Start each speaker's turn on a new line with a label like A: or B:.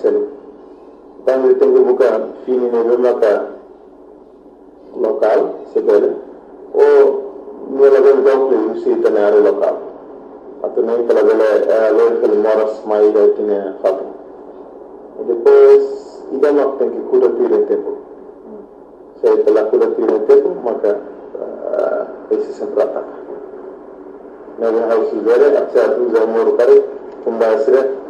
A: selu tangi tengu buka fini ne maka lokal sebele o nela ben donc usi tanare lokal atau nem pela bela loja de moras mais da tinha fato e depois ida não tem que cuidar do tempo se pela cuidar do tempo maka esse sempre ataca na house vera até a usa moro kare kumbasira